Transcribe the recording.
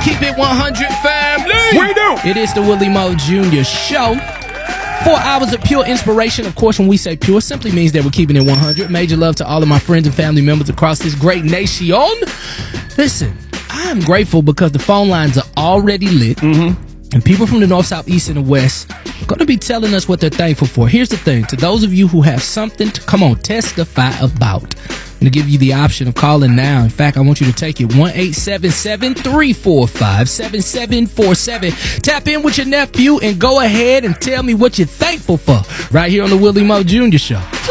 Keep It 100 family. We do. It is the Willie Mo Jr. Show. 4 hours of pure inspiration. Of course, when we say pure, simply means that we're keeping it 100. Major love to all of my friends and family members across this great nation. Listen, I am grateful because the phone lines are already lit. And people from the north, south, east, and the west are going to be telling us what they're thankful for. Here's the thing. To those of you who have something to come on, testify about, I'm going to give you the option of calling now. In fact, I want you to take it 1-877-345-7747. Tap in with your nephew and go ahead and tell me what you're thankful for right here on the Willie Mo Jr. Show.